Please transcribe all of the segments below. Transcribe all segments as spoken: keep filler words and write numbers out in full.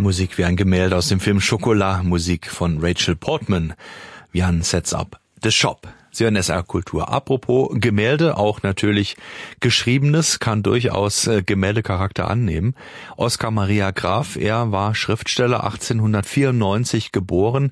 Musik wie ein Gemälde aus dem Film Chocolat, Musik von Rachel Portman. Jan sets up the shop. Sie hören S R Kultur. Apropos Gemälde, auch natürlich Geschriebenes kann durchaus äh, Gemäldecharakter annehmen. Oskar Maria Graf, er war Schriftsteller, achtzehnhundertvierundneunzig geboren.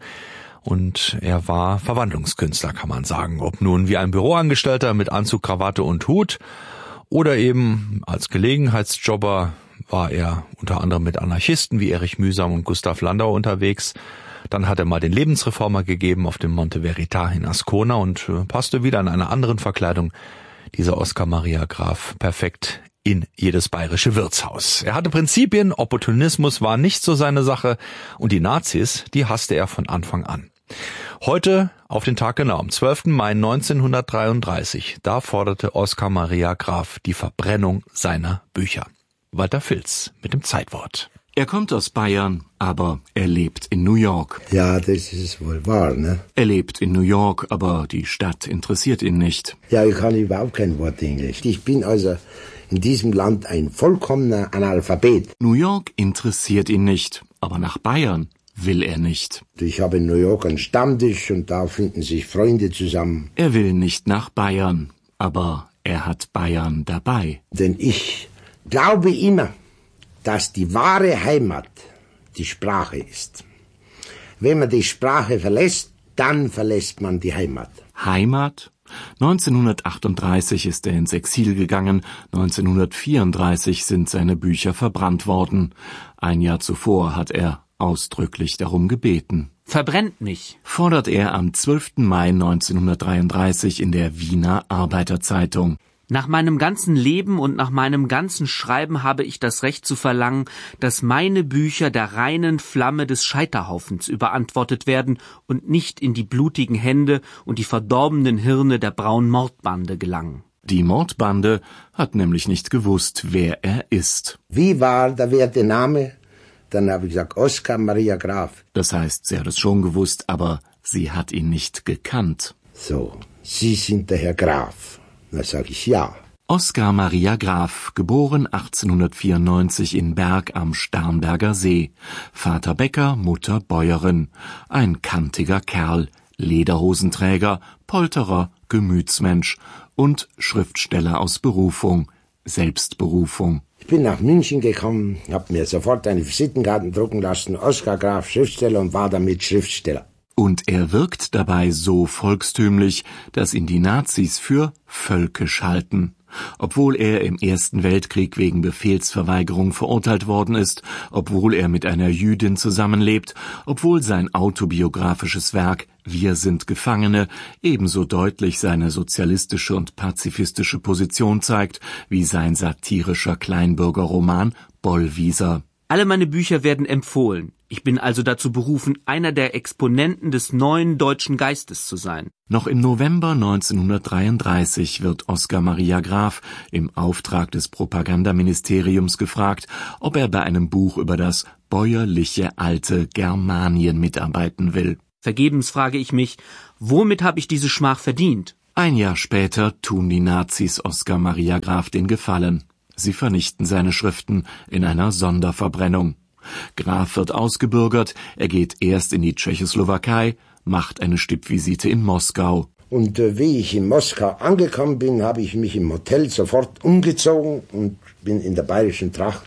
Und er war Verwandlungskünstler, kann man sagen. Ob nun wie ein Büroangestellter mit Anzug, Krawatte und Hut oder eben als Gelegenheitsjobber war er unter anderem mit Anarchisten wie Erich Mühsam und Gustav Landau unterwegs. Dann hat er mal den Lebensreformer gegeben auf dem Monte Verita in Ascona und äh, passte wieder in einer anderen Verkleidung, dieser Oskar Maria Graf, perfekt in jedes bayerische Wirtshaus. Er hatte Prinzipien, Opportunismus war nicht so seine Sache und die Nazis, die hasste er von Anfang an. Heute auf den Tag genau, am zwölften Mai neunzehnhundertdreiunddreißig, da forderte Oskar Maria Graf die Verbrennung seiner Bücher. Walter Filz mit dem Zeitwort. Er kommt aus Bayern, aber er lebt in New York. Ja, das ist wohl wahr, ne? Er lebt in New York, aber die Stadt interessiert ihn nicht. Ja, ich kann überhaupt kein Wort Englisch. Ich bin also in diesem Land ein vollkommener Analphabet. New York interessiert ihn nicht, aber nach Bayern will er nicht. Ich habe in New York einen Stammtisch und da finden sich Freunde zusammen. Er will nicht nach Bayern, aber er hat Bayern dabei. Denn ich glaube immer, dass die wahre Heimat die Sprache ist. Wenn man die Sprache verlässt, dann verlässt man die Heimat. Heimat? neunzehnhundertachtunddreißig ist er ins Exil gegangen, neunzehnhundertvierunddreißig sind seine Bücher verbrannt worden. Ein Jahr zuvor hat er ausdrücklich darum gebeten. Verbrennt mich, fordert er am zwölften Mai neunzehnhundertdreiunddreißig in der Wiener Arbeiterzeitung. Nach meinem ganzen Leben und nach meinem ganzen Schreiben habe ich das Recht zu verlangen, dass meine Bücher der reinen Flamme des Scheiterhaufens überantwortet werden und nicht in die blutigen Hände und die verdorbenen Hirne der braunen Mordbande gelangen. Die Mordbande hat nämlich nicht gewusst, wer er ist. Wie war der werte Name? Dann habe ich gesagt, Oskar Maria Graf. Das heißt, sie hat es schon gewusst, aber sie hat ihn nicht gekannt. So, Sie sind der Herr Graf. Da sage ich ja. Oskar Maria Graf, geboren achtzehnhundertvierundneunzig in Berg am Starnberger See. Vater Bäcker, Mutter Bäuerin. Ein kantiger Kerl, Lederhosenträger, Polterer, Gemütsmensch und Schriftsteller aus Berufung, Selbstberufung. Ich bin nach München gekommen, habe mir sofort eine Visitenkarte drucken lassen, Oskar Graf, Schriftsteller, und war damit Schriftsteller. Und er wirkt dabei so volkstümlich, dass ihn die Nazis für völkisch halten. Obwohl er im Ersten Weltkrieg wegen Befehlsverweigerung verurteilt worden ist, obwohl er mit einer Jüdin zusammenlebt, obwohl sein autobiografisches Werk Wir sind Gefangene ebenso deutlich seine sozialistische und pazifistische Position zeigt, wie sein satirischer Kleinbürgerroman Bollwieser. Alle meine Bücher werden empfohlen. Ich bin also dazu berufen, einer der Exponenten des neuen deutschen Geistes zu sein. Noch im November neunzehnhundertdreiunddreißig wird Oskar Maria Graf im Auftrag des Propagandaministeriums gefragt, ob er bei einem Buch über das bäuerliche alte Germanien mitarbeiten will. Vergebens frage ich mich, womit habe ich diese Schmach verdient? Ein Jahr später tun die Nazis Oskar Maria Graf den Gefallen. Sie vernichten seine Schriften in einer Sonderverbrennung. Graf wird ausgebürgert, er geht erst in die Tschechoslowakei, macht eine Stippvisite in Moskau. Und äh, wie ich in Moskau angekommen bin, habe ich mich im Hotel sofort umgezogen und bin in der bayerischen Tracht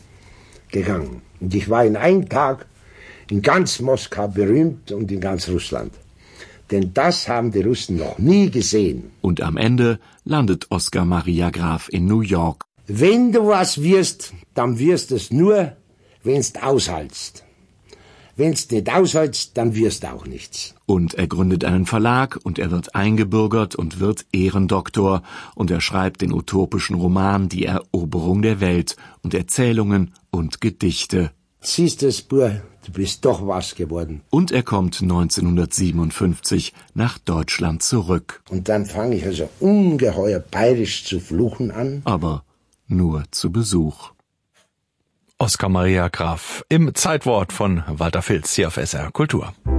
gegangen. Und ich war in einem Tag in ganz Moskau berühmt und in ganz Russland. Denn das haben die Russen noch nie gesehen. Und am Ende landet Oskar Maria Graf in New York. Wenn du was wirst, dann wirst es nur, wenn's aushaltst. Wenn's nicht aushältst, dann wirst du auch nichts. Und er gründet einen Verlag und er wird eingebürgert und wird Ehrendoktor und er schreibt den utopischen Roman Die Eroberung der Welt und Erzählungen und Gedichte. Siehst du, Bub, du bist doch was geworden. Und er kommt neunzehnhundertsiebenundfünfzig nach Deutschland zurück. Und dann fange ich also ungeheuer bayerisch zu fluchen an. Aber nur zu Besuch. Oskar Maria Graf im Zeitwort von Walter Filz hier auf S R Kultur.